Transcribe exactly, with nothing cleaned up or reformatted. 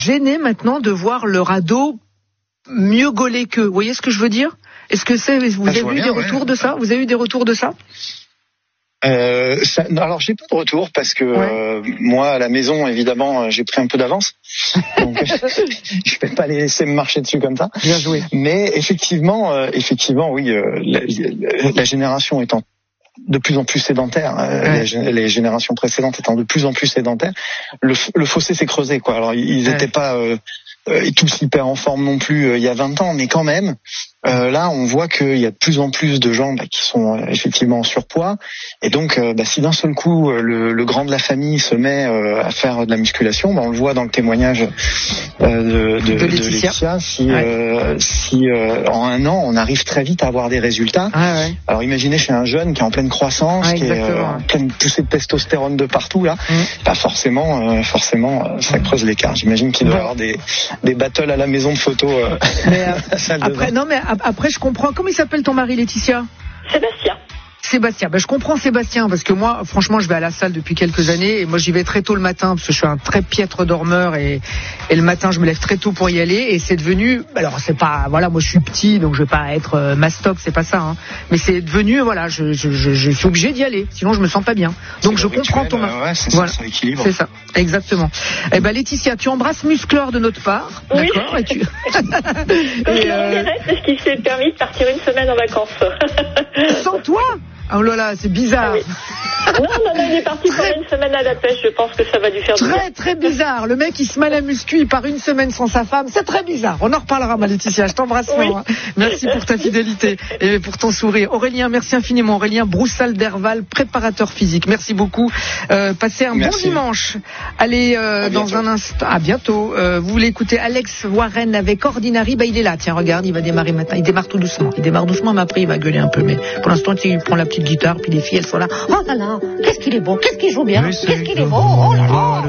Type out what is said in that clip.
gêné maintenant de voir leur ado mieux gaulé qu'eux. Vous voyez ce que je veux dire? Est-ce que c'est, vous ah, avez eu bien, des retours ouais. de ça? Vous avez eu des retours de ça? Euh, ça, alors j'ai pas de retour parce que ouais. euh, moi à la maison évidemment j'ai pris un peu d'avance, donc je vais pas les laisser me marcher dessus comme ça. Bien joué. Mais effectivement, euh, effectivement oui, euh, la, la génération étant de plus en plus sédentaire, euh, ouais. les, les générations précédentes étant de plus en plus sédentaires, le, le fossé s'est creusé quoi. Alors ils étaient ouais. pas euh, euh, tous hyper en forme non plus euh, il y a vingt ans, mais quand même. Euh, là, on voit qu'il y a de plus en plus de gens bah, qui sont euh, effectivement en surpoids, et donc euh, bah, si d'un seul coup euh, le, le grand de la famille se met euh, à faire de la musculation, bah, on le voit dans le témoignage euh, de, de, de Laetitia. De Laetitia si, ouais. euh, si euh, en un an on arrive très vite à avoir des résultats. Ah, ouais. Alors imaginez chez un jeune qui est en pleine croissance, ah, qui est euh, en pleine poussée de testostérone de partout là, mm. bah forcément, euh, forcément, euh, ça creuse l'écart. J'imagine qu'il doit y avoir des des battles à la maison de photos. Euh, mais, euh, après, non mais après, je comprends. Comment il s'appelle ton mari, Laetitia? Sébastien. Sébastien, ben je comprends Sébastien parce que moi, franchement, je vais à la salle depuis quelques années et moi j'y vais très tôt le matin parce que je suis un très piètre dormeur et, et le matin je me lève très tôt pour y aller et c'est devenu, alors c'est pas, voilà, moi je suis petit donc je vais pas être euh, mastoc, c'est pas ça, hein, mais c'est devenu, voilà, je, je, je, je suis obligé d'y aller, sinon je me sens pas bien. Donc je comprends ton mari. Euh, ouais, c'est voilà. ça, c'est l'équilibre. C'est ça, exactement. Eh ben Laetitia, tu embrasses Musclor de notre part, oui. D'accord et tu... Donc et euh... parce qu'il s'est permis de partir une semaine en vacances. Sans toi? Oh là là, c'est bizarre. Ah oui. Non, non, non, il est parti pour une semaine à la pêche, je pense que ça va lui faire du bien. Très, très bizarre. Le mec, il se met à la muscu, il part une semaine sans sa femme. C'est très bizarre. On en reparlera, ma Laetitia. Je t'embrasse fort. Oui. Hein. Merci pour ta fidélité et pour ton sourire. Aurélien, merci infiniment. Aurélien Broussal-Derval, préparateur physique. Merci beaucoup. Euh, passez un merci. Bon dimanche. Allez, euh, dans un instant. À bientôt. Euh, vous voulez écouter Alex Warren avec Ordinary? Bah, il est là. Tiens, regarde, il va démarrer maintenant. Il démarre tout doucement. Il démarre doucement, mais après, il va gueuler un peu. Mais pour l'instant, il prend la petite guitare, puis les filles, elles sont là. Oh là là, qu'est-ce qu'il est beau, qu'est-ce qu'il joue bien, qu'est-ce qu'il est beau, oh là là.